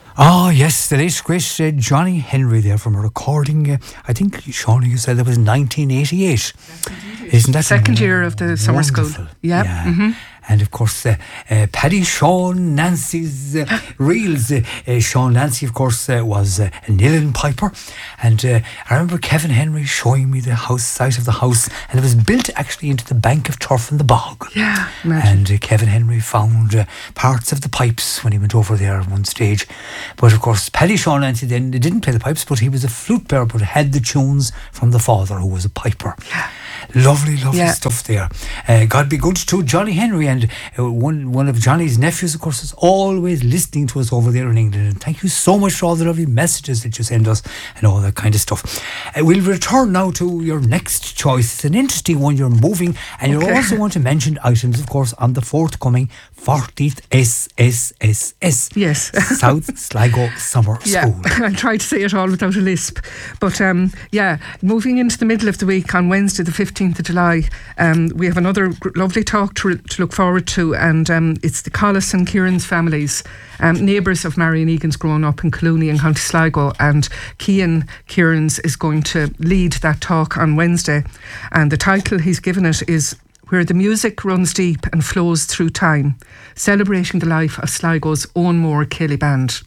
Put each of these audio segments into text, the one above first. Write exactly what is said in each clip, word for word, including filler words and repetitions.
Oh, yes, the late great uh, Johnny Henry there from a recording. Uh, I think, Sean, you said that was nineteen eighty-eight. Isn't that second year of the summer wonderful? School? Yep. Yeah. Mm-hmm. And of course, uh, uh, Paddy Sean Nancy's uh, reels. Uh, uh, Sean Nancy, of course, uh, was uh, a Nillen piper. And uh, I remember Kevin Henry showing me the house site of the house, and it was built actually into the bank of turf in the bog. Yeah, imagine. And uh, Kevin Henry found uh, parts of the pipes when he went over there at one stage. But of course, Paddy Sean Nancy then didn't play the pipes, but he was a flute player, but had the tunes from the father, who was a piper. Yeah. Lovely, lovely Yeah. stuff there. Uh, God be good to Johnny Henry, and uh, one one of Johnny's nephews, of course, is always listening to us over there in England. And thank you so much for all the lovely messages that you send us and all that kind of stuff. Uh, we'll return now to your next choice. It's an interesting one. You're moving, and you Okay. also want to mention items, of course, on the forthcoming fortieth S S S S. Yes. South Sligo Summer Yeah, School. I tried to say it all without a lisp. But um, yeah, moving into the middle of the week on Wednesday, the fifteenth of July, um, we have another gr- lovely talk to, to look forward to, and um, it's the Collis and Kieran's families, um, neighbours of Marion Egan's growing up in Clooney in County Sligo, and Cian Kieran's is going to lead that talk on Wednesday. And the title he's given it is Where the Music Runs Deep and Flows Through Time, Celebrating the Life of Sligo's Own More Ceilidh Band.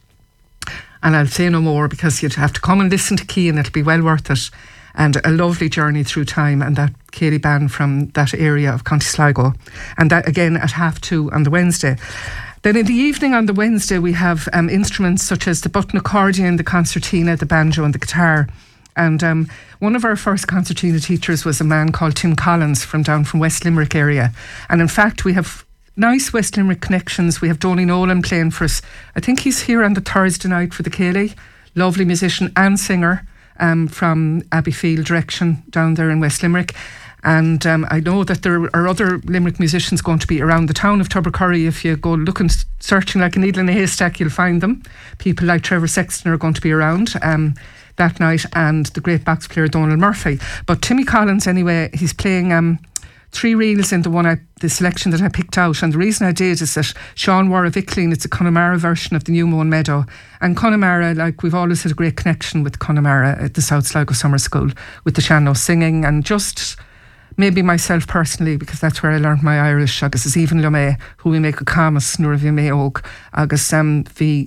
And I'll say no more because you'd have to come and listen to Cian, it'll be well worth it. And a lovely journey through time, and that Ceilidh Band from that area of County Sligo. And that again at half two on the Wednesday. Then in the evening on the Wednesday we have um, instruments such as the button accordion, the concertina, the banjo and the guitar. And um, one of our first concertina teachers was a man called Tim Collins from down from West Limerick area. And in fact we have nice West Limerick connections. We have Donny Nolan playing for us. I think he's here on the Thursday night for the Ceilidh. Lovely musician and singer. Um, from Abbeyfield direction down there in West Limerick. And um, I know that there are other Limerick musicians going to be around the town of Tubbercurry. If you go looking, searching like a needle in a haystack, you'll find them. People like Trevor Sexton are going to be around um, that night, and the great box player Donald Murphy. But Timmy Collins, anyway, he's playing um, three reels in the one I, the selection that I picked out. And the reason I did is that Sean wore a Vickleen, it's a Connemara version of the New Mown Meadow. And Connemara, like we've always had a great connection with Connemara at the South Sligo Summer School, with the Shannon singing, and just maybe myself personally, because that's where I learned my Irish. Agus is even Lumé, who we make a camas, nor vi me og, agus um, vi,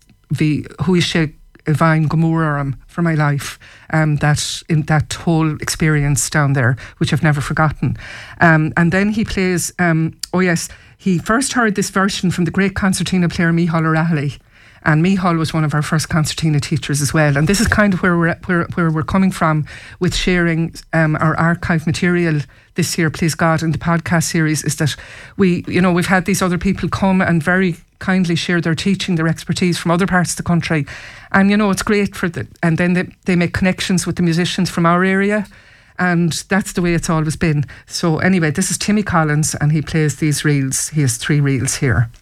vi, who is she Ivine Gomuraram for my life, um, that in that whole experience down there, which I've never forgotten. Um, and then he plays, um, oh yes, he first heard this version from the great concertina player Micheál O'Reilly. And Micheál was one of our first concertina teachers as well. And this is kind of where we're where, where we're coming from with sharing um, our archive material this year, please God, in the podcast series, is that we, you know, we've had these other people come and very kindly share their teaching, their expertise from other parts of the country. And, you know, it's great for the, and then they, they make connections with the musicians from our area. And that's the way it's always been. So anyway, this is Timmy Collins, and he plays these reels. He has three reels here.